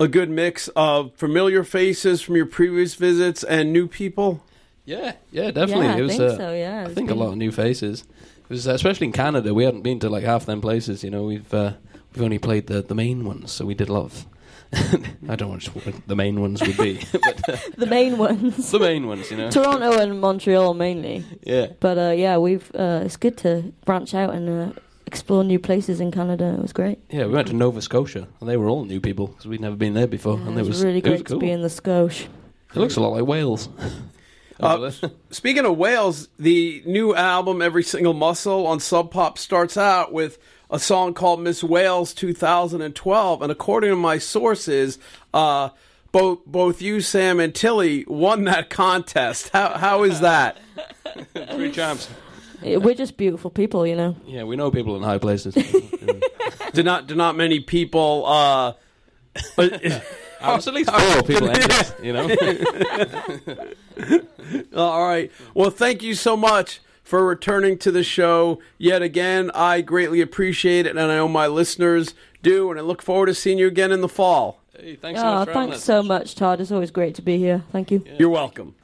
a good mix of familiar faces from your previous visits and new people? Yeah, definitely. Yeah, it was, I think so, yeah. I think a lot of new faces. It was especially in Canada. We hadn't been to like half them places. You know, we've only played the main ones, so we did a lot of. I don't know what the main ones would be. But, the main ones. The main ones, you know. Toronto and Montreal mainly. Yeah. But we've it's good to branch out and explore new places in Canada. It was great. Yeah, we went to Nova Scotia, and they were all new people because we'd never been there before. Yeah, and it was really great cool. to be in the Scotia. It looks a lot like Wales. Speaking of Wales, the new album Every Single Muscle on Sub Pop starts out with a song called Miss Wales 2012, and according to my sources, both you, Sam, and Tilly won that contest. How is that? 3 champs. We're just beautiful people, you know. Yeah, we know people in high places. do not many people. At least 4 people entered, you know. All right. Well, thank you so much for returning to the show yet again. I greatly appreciate it, and I know my listeners do, and I look forward to seeing you again in the fall. Hey, thanks so much for having us. So much, Todd. It's always great to be here. Thank you. You're welcome.